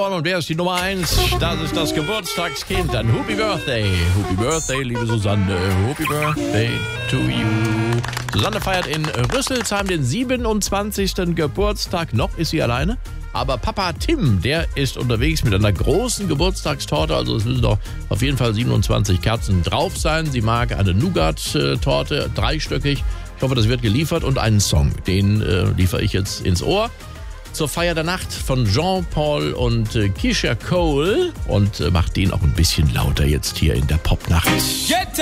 Und wer ist die Nummer 1? Das ist das Geburtstagskind. Dann Happy Birthday. Happy Birthday, liebe Susanne. Happy Birthday to you. Susanne feiert in Rüsselsheim den 27. Geburtstag. Noch ist sie alleine. Aber Papa Tim, der ist unterwegs mit einer großen Geburtstagstorte. Also es müssen doch auf jeden Fall 27 Kerzen drauf sein. Sie mag eine Nougat-Torte, dreistöckig. Ich hoffe, das wird geliefert. Und einen Song, den liefere ich jetzt ins Ohr. Zur Feier der Nacht von Jean-Paul und Keisha Cole und macht den auch ein bisschen lauter jetzt hier in der Popnacht.